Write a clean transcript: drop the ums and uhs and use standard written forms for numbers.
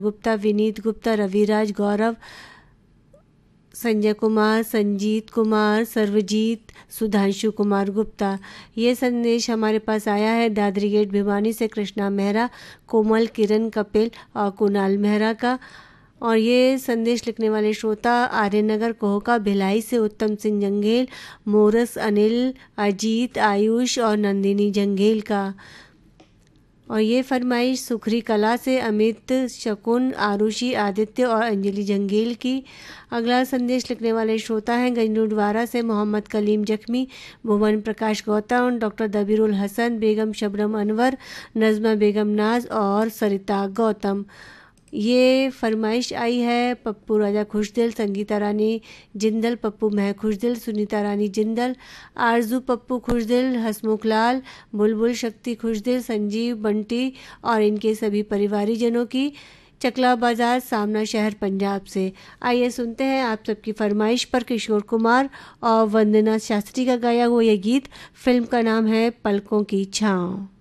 गुप्ता, विनीत गुप्ता, रविराज, गौरव, संजय कुमार, संजीत कुमार, सर्वजीत, सुधांशु कुमार गुप्ता। ये संदेश हमारे पास आया है दादरी गेट भिवानी से कृष्णा मेहरा, कोमल, किरण, कपिल और कुणाल मेहरा का। और ये संदेश लिखने वाले श्रोता आर्यनगर कोहका भिलाई से उत्तम सिंह जंगेल, मोरस, अनिल, अजीत, आयुष और नंदिनी जंगेल का। और ये फरमाइश सुखरी कला से अमित, शकुन, आरुषि, आदित्य और अंजलि जंगेल की। अगला संदेश लिखने वाले श्रोता हैं गंजूडवारा से मोहम्मद कलीम जख्मी, भुवन प्रकाश गौतम, डॉक्टर दबीरुल हसन, बेगम शबनम अनवर, नज़मा बेगम नाज और सरिता गौतम। ये फरमाइश आई है पप्पू राजा खुशदिल, संगीता रानी जिंदल, पप्पू मह खुशदिल, सुनीता रानी जिंदल, आरजू पप्पू खुशदिल, हसमुख लाल, बुलबुल शक्ति खुशदिल, संजीव बंटी और इनके सभी परिवारीजनों की, चकला बाजार, सामना शहर, पंजाब से। आइए सुनते हैं आप सबकी फरमाइश पर किशोर कुमार और वंदना शास्त्री का गाया हुआ यह गीत। फिल्म का नाम है पलकों की छाँव।